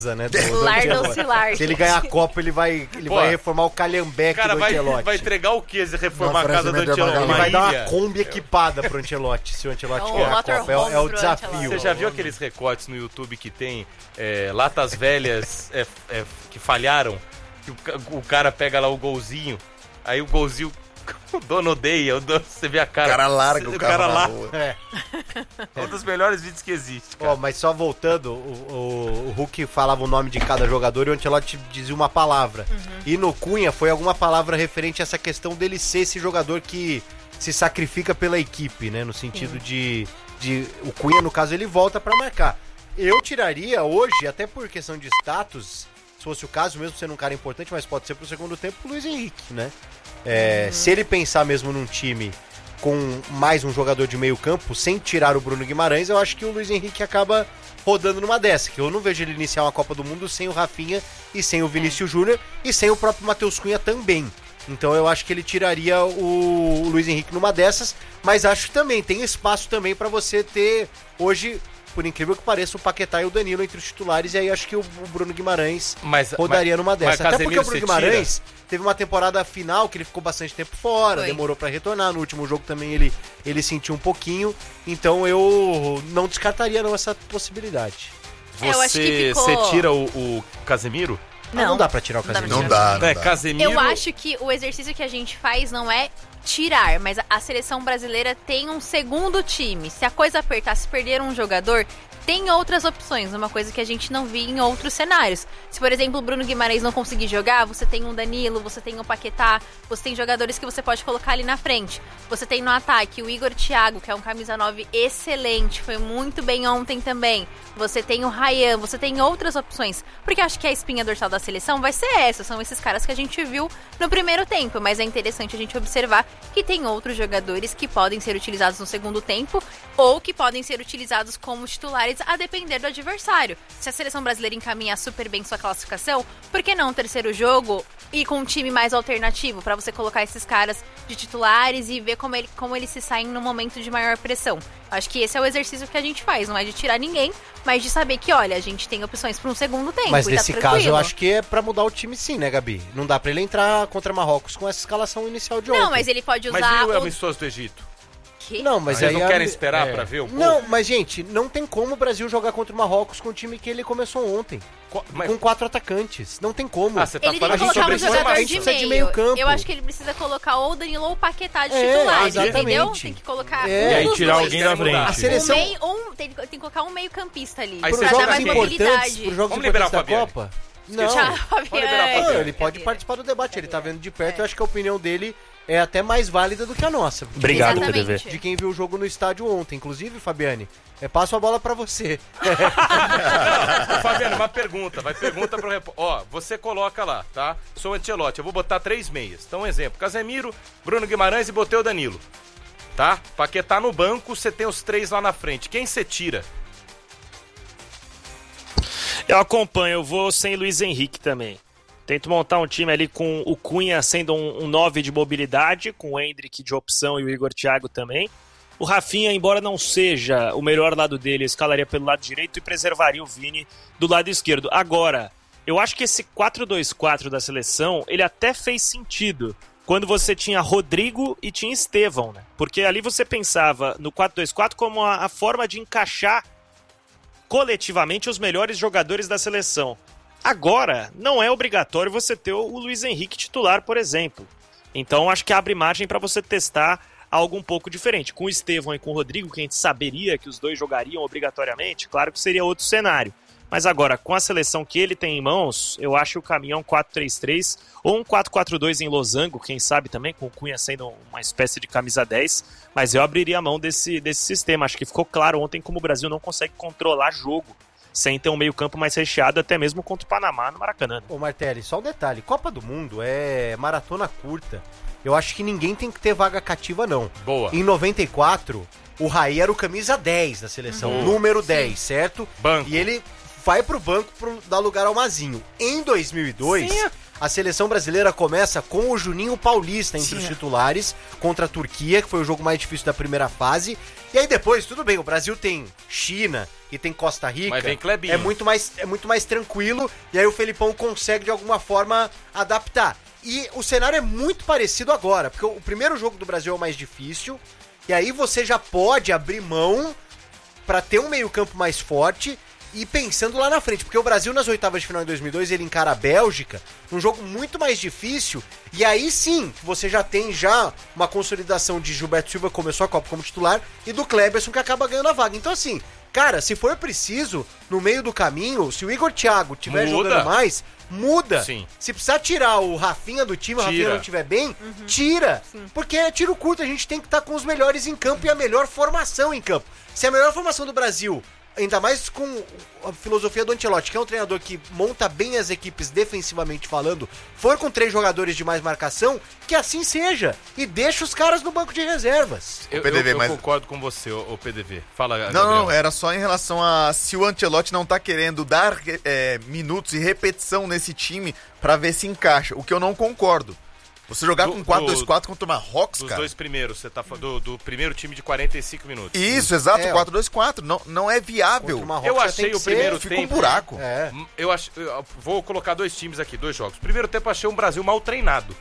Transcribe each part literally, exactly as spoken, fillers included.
né, do, do Lar Ancelotti. Docilar. Se ele ganhar a Copa, ele vai, ele Pô, vai reformar o calhambeque cara, do vai, Ancelotti. vai entregar o quê se reformar Uma a casa do frase meio Ancelotti? Ele Uma vai dar ilha? uma Kombi equipada pro Ancelotti, se o Ancelotti É um ganhar a Copa. É, o- é o motorhome pro desafio. Ancelotti. Você já viu aqueles recortes no YouTube que tem é, latas velhas é, é, que falharam? Que o, ca- o cara pega lá o golzinho, aí o golzinho, o dono odeia, o dono, você vê a cara. O cara larga o carro cara na lá. rua. É. É um dos melhores vídeos que existe, cara. Ó, mas só voltando, o, o, o Hulk falava o nome de cada jogador e o Ancelotti dizia uma palavra. E no Cunha foi alguma palavra referente a essa questão dele ser esse jogador que se sacrifica pela equipe, né? No sentido de, de... O Cunha, no caso, ele volta pra marcar. Eu tiraria hoje, até por questão de status, se fosse o caso, mesmo sendo um cara importante, mas pode ser pro segundo tempo, o Luiz Henrique, né? É, se ele pensar mesmo num time com mais um jogador de meio campo, sem tirar o Bruno Guimarães, eu acho que o Luiz Henrique acaba rodando numa dessa, que eu não vejo ele iniciar uma Copa do Mundo sem o Rafinha e sem o Vinícius Júnior e sem o próprio Matheus Cunha também. Então eu acho que ele tiraria o, o Luiz Henrique numa dessas, mas acho que também tem espaço também pra você ter hoje, por incrível que pareça, o Paquetá e o Danilo entre os titulares, e aí acho que o, o Bruno Guimarães Mas, rodaria mas- numa mas dessas. Até porque Casemiro o Bruno você Guimarães teve uma temporada final que ele ficou bastante tempo fora, Foi. demorou pra retornar. No último jogo também ele, ele sentiu um pouquinho. Então eu não descartaria não essa possibilidade. Você, É, eu acho que ficou- você tira o, o Casemiro? Ah, não dá pra tirar o Não dá pra Casemiro. Não dá, não É, dá. Casemiro... Eu acho que o exercício que a gente faz não é tirar, mas a- a seleção brasileira tem um segundo time. Se a coisa apertar, se perder um jogador, tem outras opções, uma coisa que a gente não via em outros cenários. Se, por exemplo, o Bruno Guimarães não conseguir jogar, você tem um Danilo, você tem um Paquetá, você tem jogadores que você pode colocar ali na frente. Você tem no ataque o Igor Thiago, que é um camisa nove excelente, foi muito bem ontem também. Você tem o Ryan, você tem outras opções. Porque acho que a espinha dorsal da seleção vai ser essa, são esses caras que a gente viu no primeiro tempo. Mas é interessante a gente observar que tem outros jogadores que podem ser utilizados no segundo tempo ou que podem ser utilizados como titulares a depender do adversário. Se a seleção brasileira encaminhar super bem sua classificação, por que não um terceiro jogo e com um time mais alternativo pra você colocar esses caras de titulares e ver como, ele, como eles se saem no momento de maior pressão? Acho que esse é o exercício que a gente faz, não é de tirar ninguém, mas de saber que, olha, a gente tem opções para um segundo tempo. Mas e tá nesse tranquilo. caso eu acho que é pra mudar o time sim, né, Gabi? Não dá pra ele entrar contra Marrocos com essa escalação inicial de ontem. Não, mas ele pode Mas usar e o o... amistoso do Egito? quê? Não, mas Vocês aí não a- querem esperar é. pra ver o povo? Não, mas gente, não tem como o Brasil jogar contra o Marrocos com o time que ele começou ontem. Qu- mas- Com quatro atacantes. Não tem como. Ah, você tá Ele tem falando que de colocar um sobreformação. jogador a gente de precisa meio. de meio campo. Eu acho que ele precisa colocar ou o Danilo ou o Paquetá de É, titulares, exatamente. entendeu? Tem que colocar É. um E aí dos tirar dois. alguém da frente. A seleção, Um meio, um, tem, tem que colocar um meio campista ali, Aí pra você dar pros joga mais jogos quem? importantes, mobilidade. pros jogos Vamos liberar importantes o da Fabiano. Copa... Não, Tchau, Pode liberar o Fabiano. não, ele pode participar do debate, ele tá vendo de perto, eu acho que a opinião dele é até mais válida do que a nossa. De Obrigado, quem- Exatamente. P D V. De quem viu o jogo no estádio ontem. Inclusive, Fabiane, é, passo a bola pra você. Ô, Fabiano, uma pergunta. Vai pergunta pro repórter. Ó, você coloca lá, tá? Sou Ancelotti, eu vou botar três meias. Então, um exemplo. Casemiro, Bruno Guimarães e botei o Danilo. Tá? Paquetá no banco, você tem os três lá na frente. Quem você tira? Eu acompanho, eu vou sem Luiz Henrique também. Tento montar um time ali com o Cunha sendo um, um nove de mobilidade, com o Endrick de opção e o Igor Thiago também. O Rafinha, embora não seja o melhor lado dele, eu escalaria pelo lado direito e preservaria o Vini do lado esquerdo. Agora, eu acho que esse quatro dois quatro da seleção, ele até fez sentido quando você tinha Rodrigo e tinha Estevão, né? Porque ali você pensava no quatro dois quatro como a, a forma de encaixar coletivamente os melhores jogadores da seleção. Agora, não é obrigatório você ter o Luiz Henrique titular, por exemplo. Então, acho que abre margem para você testar algo um pouco diferente. Com o Estevão e com o Rodrigo, que a gente saberia que os dois jogariam obrigatoriamente, claro que seria outro cenário. Mas agora, com a seleção que ele tem em mãos, eu acho que o caminho é um quatro três três ou um quatro quatro dois em losango, quem sabe também, com o Cunha sendo uma espécie de camisa dez. Mas eu abriria a mão desse, desse sistema. Acho que ficou claro ontem como o Brasil não consegue controlar jogo sem ter um meio campo mais recheado, até mesmo contra o Panamá no Maracanã. Ô Martelli, só um detalhe, Copa do Mundo é maratona curta. Eu acho que ninguém tem que ter vaga cativa, não. Boa. Em noventa e quatro, o Raí era o camisa dez da seleção, Uhum. número Sim. dez, certo? Banco. E ele vai pro banco pra dar lugar ao Mazinho. Em dois mil e dois, Sim. a seleção brasileira começa com o Juninho Paulista entre os titulares contra a Turquia, que foi o jogo mais difícil da primeira fase. E aí depois, tudo bem, o Brasil tem China e tem Costa Rica. Mas vem Clebinho. É muito mais, é muito mais tranquilo, e aí o Felipão consegue de alguma forma adaptar. E o cenário é muito parecido agora, porque o primeiro jogo do Brasil é o mais difícil, e aí você já pode abrir mão pra ter um meio-campo mais forte e pensando lá na frente, porque o Brasil nas oitavas de final em dois mil e dois, ele encara a Bélgica, um jogo muito mais difícil, e aí sim, você já tem já uma consolidação de Gilberto Silva, que começou a Copa como titular, e do Kleberson, que acaba ganhando a vaga. Então assim, cara, se for preciso, no meio do caminho, se o Igor Thiago estiver jogando mais, muda. Sim. Se precisar tirar o Rafinha do time, o Rafinha não estiver bem, uhum. tira. Sim. Porque é tiro curto, a gente tem que estar com os melhores em campo e a melhor formação em campo. Se a melhor formação do Brasil, ainda mais com a filosofia do Ancelotti, que é um treinador que monta bem as equipes defensivamente falando, for com três jogadores de mais marcação, que assim seja. E deixa os caras no banco de reservas. Eu, P D V, eu, eu mas... concordo com você, o P D V. Fala, Não, Gabriel. não, era só em relação a se o Ancelotti não tá querendo dar é, minutos e repetição nesse time pra ver se encaixa, o que eu não concordo. Você jogar Do- com quatro dois do- quatro contra o Marrocos, Dos cara. dois primeiros, você tá falando do, do primeiro time de quarenta e cinco minutos. Isso, exato, É, ó. quatro dois quatro. Não, não é viável. Contra o Marrocos Eu já achei tem que o ser- primeiro Fica um tempo. buraco. É. Eu acho, eu vou colocar dois times aqui, dois jogos. Primeiro tempo eu achei um Brasil mal treinado.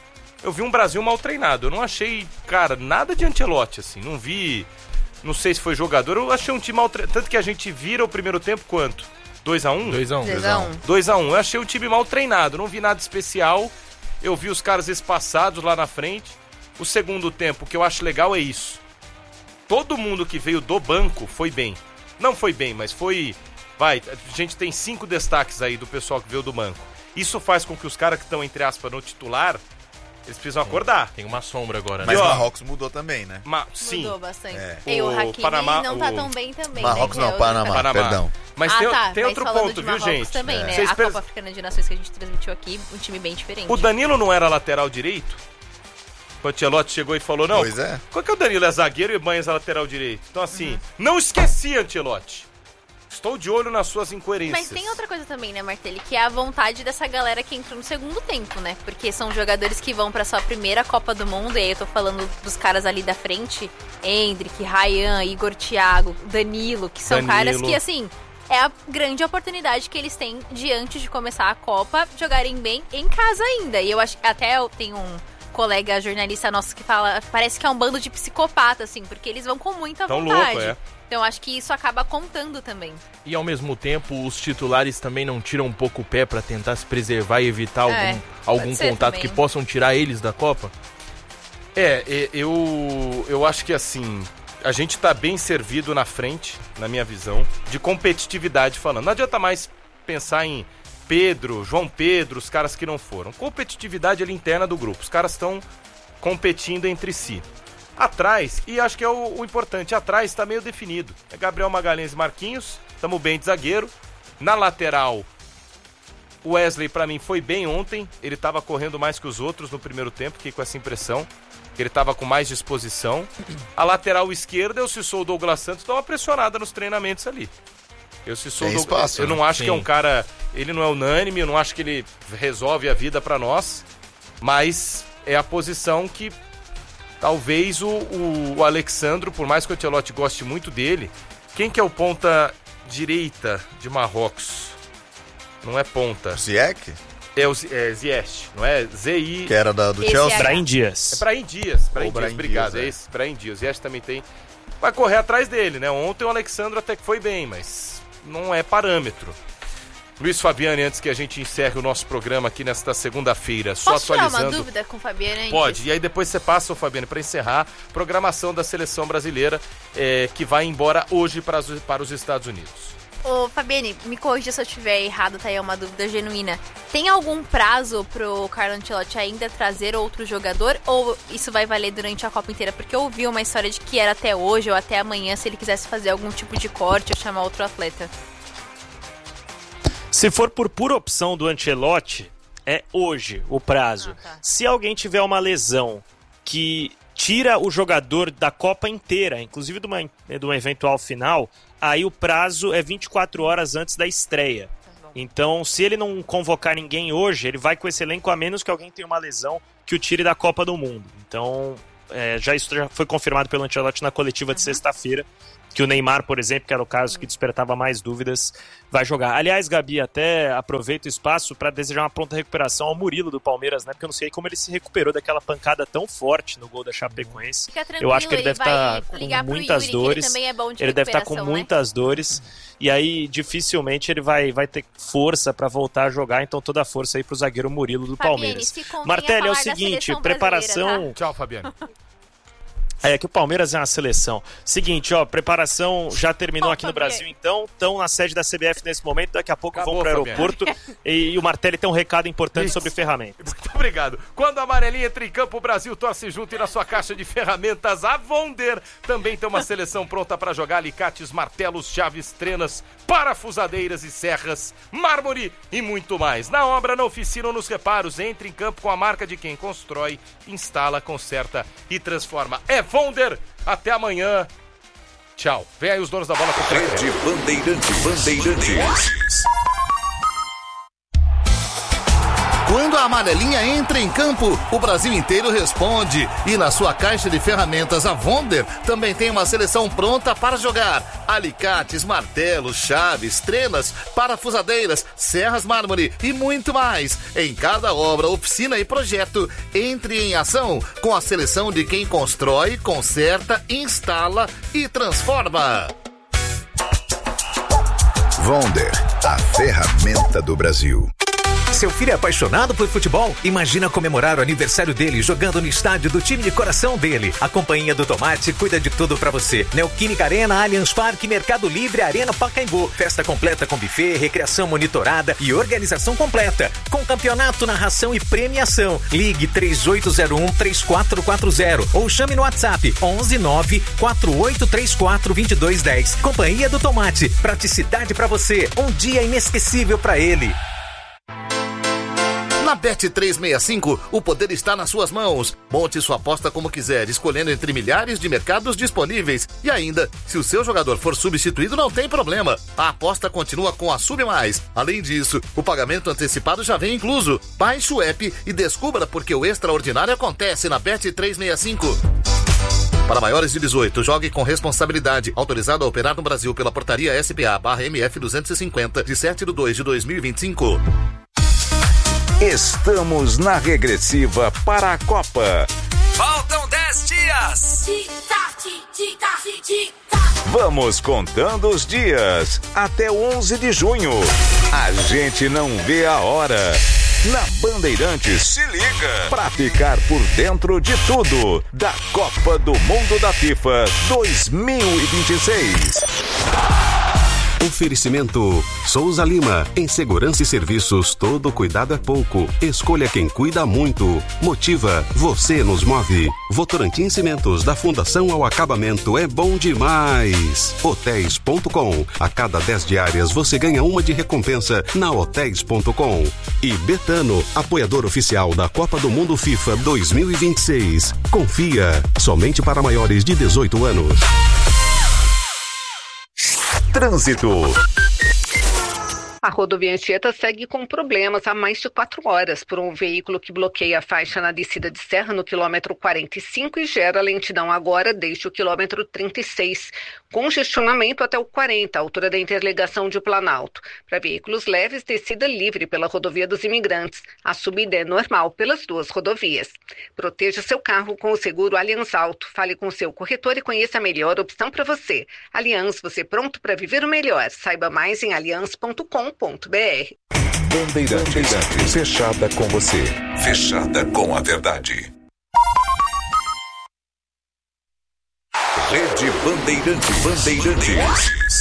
Eu vi um Brasil mal treinado. Eu não achei, cara, nada de Ancelotti, assim. Não vi. Não sei se foi jogador. Eu achei um time mal treinado. Tanto que a gente vira o primeiro tempo quanto? dois a um? dois a um. Zezão. dois a um. Eu achei o time mal treinado. Não vi nada especial. Eu vi os caras espaçados lá na frente. O segundo tempo, o que eu acho legal é isso. Todo mundo que veio do banco foi bem. Não foi bem, mas foi... Vai, a gente tem cinco destaques aí do pessoal que veio do banco. Isso faz com que os caras que estão, entre aspas, no titular, eles precisam acordar. Tem uma sombra agora, né? Mas E, o ó, Marrocos mudou também, né? Ma- sim, Mudou bastante. É. E o O Hakimi Panamá- não tá o- tão bem também, Marrocos né? que não, é o- Panamá. Panamá. perdão. Mas ah, tem, tá, tem mas outro falando ponto, de viu, Marrocos gente? também, né? Vocês A per- Copa Africana de Nações que a gente transmitiu aqui, um time bem diferente. O Danilo não era lateral direito? O Ancelotti chegou e falou, não, Pois é. qual que é o Danilo? É zagueiro e Banhas é lateral direito. Então assim, não esqueci, Ancelotti. Estou de olho nas suas incoerências. Mas tem outra coisa também, né, Martelli? Que é a vontade dessa galera que entrou no segundo tempo, né? Porque são jogadores que vão pra sua primeira Copa do Mundo. E aí eu tô falando dos caras ali da frente. Endrick, Ryan, Igor Thiago, Danilo. Que são Danilo. caras que, assim... É a grande oportunidade que eles têm de, antes de começar a Copa, jogarem bem em casa ainda. E eu acho que até eu tenho um colega jornalista nosso que fala... Parece que é um bando de psicopata, assim. Porque eles vão com muita Tão vontade. louco, é. Então acho que isso acaba contando também. E ao mesmo tempo, os titulares também não tiram um pouco o pé pra tentar se preservar e evitar É, algum, pode algum ser contato também. que possam tirar eles da Copa? É, e- eu, eu acho que assim, a gente tá bem servido na frente, na minha visão, de competitividade falando. Não adianta mais pensar em Pedro, João Pedro, os caras que não foram. Competitividade ali interna do grupo. Os caras estão competindo entre si. Atrás, e acho que é o, o importante, atrás tá meio definido. É Gabriel Magalhães e Marquinhos, tamo bem de zagueiro. Na lateral, o Wesley pra mim foi bem ontem. Ele tava correndo mais que os outros no primeiro tempo, fiquei com essa impressão. Que ele tava com mais disposição. A lateral esquerda, eu se sou o Douglas Santos, dá uma pressionada nos treinamentos ali. Eu se sou o Tem Douglas, espaço, eu né? não acho Sim. que é um cara, ele não é unânime, eu não acho que ele resolve a vida pra nós, mas é a posição que talvez o, o, o Alexandro, por mais que o Ancelotti goste muito dele, quem que é o ponta direita de Marrocos? Não é ponta. Ziyech, É o Z- é, Ziyech, não é? Z I que era da, do Esse Chelsea. é- Brahim É Dias. Brahim Dias, Brahim Ou Dias, Brahim obrigado, Dias, é é. esse, Brahim Dias. Ziyech também tem. Vai correr atrás dele, né? Ontem o Alexandre até que foi bem, mas não é parâmetro. Luiz Fabiane, antes que a gente encerre o nosso programa aqui nesta segunda-feira, só Posso tirar uma atualizando. dúvida com o Fabiano antes? Pode, e aí depois você passa, ô Fabiano, para encerrar programação da seleção brasileira é, que vai embora hoje para, os- para os Estados Unidos. Ô, Fabiane, me corrija se eu estiver errado, tá aí uma dúvida genuína. Tem algum prazo pro Carlo Ancelotti ainda trazer outro jogador? Ou isso vai valer durante a Copa inteira? Porque eu ouvi uma história de que era até hoje ou até amanhã, se ele quisesse fazer algum tipo de corte ou chamar outro atleta. Se for por pura opção do Ancelotti, é hoje o prazo. Ah, tá. Se alguém tiver uma lesão que tira o jogador da Copa inteira, inclusive de uma, de uma eventual final, aí o prazo é vinte e quatro horas antes da estreia. bom. Então, se ele não convocar ninguém hoje, ele vai com esse elenco a menos que alguém tenha uma lesão que o tire da Copa do Mundo. Então, é, já isso já foi confirmado pelo Ancelotti na coletiva de sexta-feira, que o Neymar, por exemplo, que era o caso que despertava mais dúvidas, vai jogar. Aliás, Gabi, até aproveito o espaço para desejar uma pronta recuperação ao Murilo do Palmeiras, né? Porque eu não sei como ele se recuperou daquela pancada tão forte no gol da Chapecoense. Eu acho que ele, ele deve estar tá com muitas Yuri, dores. Ele, é de ele deve estar tá com né? muitas dores. E aí, dificilmente, ele vai, vai ter força para voltar a jogar. Então, toda a força aí pro zagueiro Murilo do Fabiane, Palmeiras. Martelli, é o seguinte, preparação... Tá? Tchau, Fabiano. É que o Palmeiras é uma seleção. Seguinte, ó, preparação já terminou aqui no Brasil, então. Estão na sede da C B F nesse momento. Daqui a pouco Acabou, vão para o aeroporto. E, e o Martelli tem um recado importante Isso. sobre ferramentas. Muito obrigado. Quando a amarelinha entra em campo, o Brasil torce junto e na sua caixa de ferramentas, a Vonder também tem uma seleção pronta para jogar alicates, martelos, chaves, trenas, parafusadeiras e serras, mármore e muito mais. Na obra, na oficina ou nos reparos, entre em campo com a marca de quem constrói, instala, conserta e transforma. É Vonder, até amanhã. Tchau. Vem aí os donos da bola com o Rede Bandeirante Bandeirantes. Quando a amarelinha entra em campo, o Brasil inteiro responde. E na sua caixa de ferramentas, a Vonder também tem uma seleção pronta para jogar. Alicates, martelos, chaves, trenas, parafusadeiras, serras mármore e muito mais. Em cada obra, oficina e projeto, entre em ação com a seleção de quem constrói, conserta, instala e transforma. Vonder, a ferramenta do Brasil. Seu filho é apaixonado por futebol? Imagina comemorar o aniversário dele jogando no estádio do time de coração dele. A Companhia do Tomate cuida de tudo pra você. Neoquímica Arena, Allianz Parque, Mercado Livre, Arena Pacaembu. Festa completa com buffet, recreação monitorada e organização completa. Com campeonato, narração e premiação. Ligue três oito zero um, três quatro quatro zero ou chame no WhatsApp onze nove quatro oito três quatro dois dois um zero. Companhia do Tomate. Praticidade pra você. Um dia inesquecível pra ele. Na Bet trezentos e sessenta e cinco, o poder está nas suas mãos. Monte sua aposta como quiser, escolhendo entre milhares de mercados disponíveis. E ainda, se o seu jogador for substituído, não tem problema. A aposta continua com a Sub Mais. Além disso, o pagamento antecipado já vem incluso. Baixe o app e descubra porque o extraordinário acontece na Bet trezentos e sessenta e cinco. Para maiores de dezoito, jogue com responsabilidade. Autorizado a operar no Brasil pela portaria S P A barra M F duzentos e cinquenta, de sete de dois de dois mil e vinte e cinco. Estamos na regressiva para a Copa. Faltam dez dias. Vamos contando os dias até o onze de junho. A gente não vê a hora. Na Bandeirantes, se liga pra ficar por dentro de tudo da Copa do Mundo da FIFA dois mil e vinte e seis. Oferecimento Souza Lima. Em segurança e serviços, todo cuidado é pouco. Escolha quem cuida muito. Motiva, você nos move. Votorantim Cimentos, da fundação ao acabamento, é bom demais. Hotéis ponto com. A cada dez diárias você ganha uma de recompensa na hotéis ponto com. E Betano, apoiador oficial da Copa do Mundo FIFA dois mil e vinte e seis. Confia, somente para maiores de dezoito anos. Trânsito. A rodovia Anchieta segue com problemas há mais de quatro horas por um veículo que bloqueia a faixa na descida de serra no quilômetro quarenta e cinco e gera lentidão agora desde o quilômetro trinta e seis. Congestionamento até o quarenta, altura da interligação de Planalto. Para veículos leves, descida livre pela rodovia dos Imigrantes. A subida é normal pelas duas rodovias. Proteja seu carro com o seguro Allianz Auto. Fale com seu corretor e conheça a melhor opção para você. Allianz, você pronto para viver o melhor. Saiba mais em alianz ponto com ponto b r. Bandeirantes, Bandeirantes, fechada com você, fechada com a verdade. Rede Bandeirante Bandeirantes.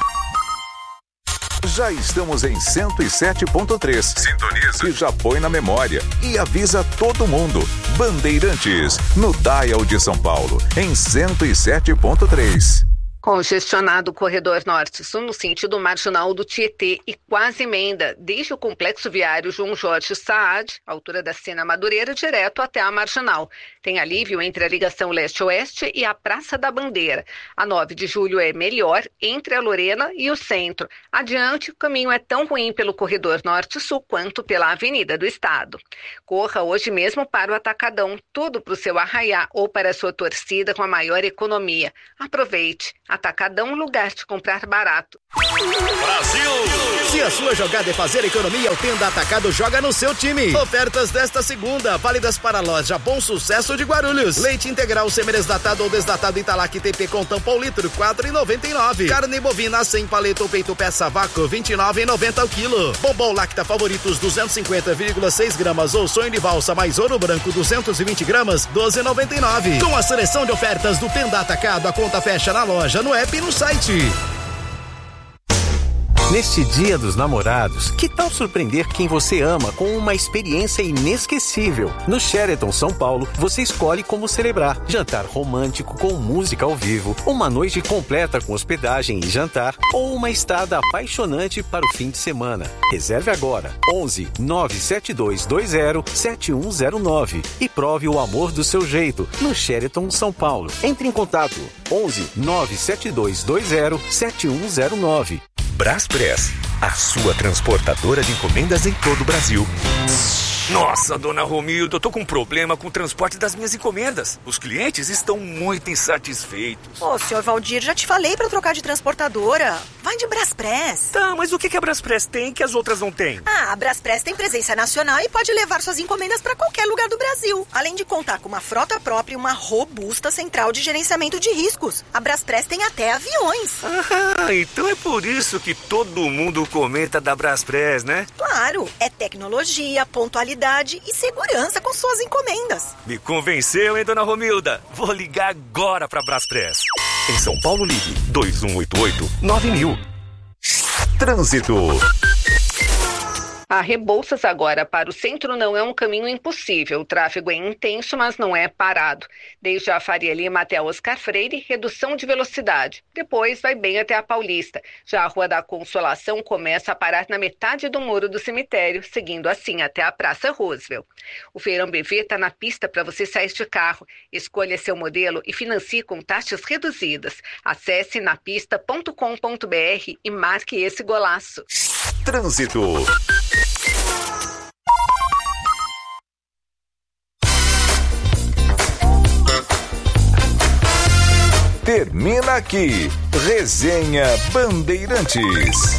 Já estamos em cento e sete ponto três. Sintoniza. Que já põe na memória e avisa todo mundo. Bandeirantes, no dial de São Paulo, em cento e sete ponto três. Congestionado o corredor norte-sul no sentido marginal do Tietê e quase emenda, desde o complexo viário João Jorge Saad, altura da Sena Madureira, direto até a marginal. Tem alívio entre a ligação leste-oeste e a Praça da Bandeira. A nove de julho é melhor entre a Lorena e o centro. Adiante, o caminho é tão ruim pelo corredor norte-sul quanto pela Avenida do Estado. Corra hoje mesmo para o Atacadão, tudo para o seu arraiá ou para a sua torcida com a maior economia. Aproveite. Atacadão, lugar de comprar barato. Brasil! Se a sua jogada é fazer economia, o Tenda Atacado joga no seu time. Ofertas desta segunda, válidas para a loja Bom Sucesso de Guarulhos. Leite integral semi-desnatado ou desnatado Italac T P com tampão litro, quatro reais e noventa e nove centavos. Carne bovina sem paleta ou peito peça vácuo, vinte e nove reais e noventa centavos o quilo. Bombom Lacta Favoritos duzentos e cinquenta vírgula seis gramas ou sonho de valsa mais ouro branco duzentos e vinte gramas, doze reais e noventa e nove centavos. Com a seleção de ofertas do Tenda Atacado, a conta fecha na loja, no app e no site. Neste Dia dos Namorados, que tal surpreender quem você ama com uma experiência inesquecível? No Sheraton São Paulo, você escolhe como celebrar. Jantar romântico com música ao vivo, uma noite completa com hospedagem e jantar, ou uma estada apaixonante para o fim de semana. Reserve agora, onze nove sete dois dois zero sete um zero nove e prove o amor do seu jeito no Sheraton São Paulo. Entre em contato, onze nove sete dois dois zero sete um zero nove. Braspress, a sua transportadora de encomendas em todo o Brasil. Nossa, dona Romilda, eu tô com um problema com o transporte das minhas encomendas. Os clientes estão muito insatisfeitos. Ô, senhor Valdir, já te falei pra trocar de transportadora. Vai de Braspress. Tá, mas o que, que a Braspress tem que as outras não têm? Ah, a Braspress tem presença nacional e pode levar suas encomendas pra qualquer lugar do Brasil. Além de contar com uma frota própria e uma robusta central de gerenciamento de riscos. A Braspress tem até aviões. Ah, então é por isso que todo mundo comenta da Braspress, né? Claro, é tecnologia, pontualidade e segurança com suas encomendas. Me convenceu, hein, dona Romilda? Vou ligar agora pra Braspress. Em São Paulo, ligue dois um oito oito nove mil. Trânsito. A Rebouças agora para o centro não é um caminho impossível. O tráfego é intenso, mas não é parado. Desde a Faria Lima até a Oscar Freire, redução de velocidade. Depois vai bem até a Paulista. Já a Rua da Consolação começa a parar na metade do muro do cemitério, seguindo assim até a Praça Roosevelt. O Feirão B V está na pista para você sair de carro. Escolha seu modelo e financie com taxas reduzidas. Acesse napista ponto com ponto br e marque esse golaço. Trânsito. Termina aqui, Resenha Bandeirantes.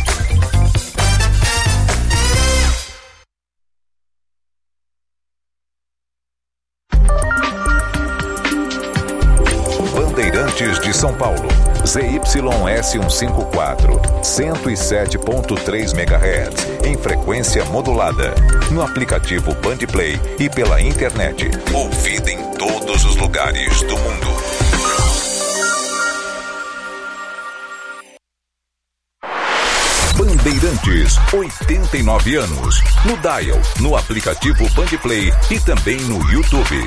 Bandeirantes de São Paulo, Z Y S cento e cinquenta e quatro, cento e sete ponto três megahertz, em frequência modulada, no aplicativo Bandplay e pela internet. Ouvida em todos os lugares do mundo. Bandeirantes, oitenta e nove anos. No Dial, no aplicativo Bandplay e também no YouTube.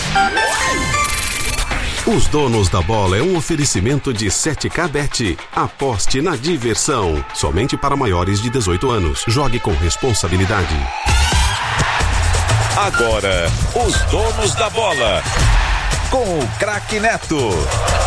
Os Donos da Bola é um oferecimento de sete K Bet. Aposte na diversão. Somente para maiores de dezoito anos. Jogue com responsabilidade. Agora, os Donos da Bola. Com o craque Neto.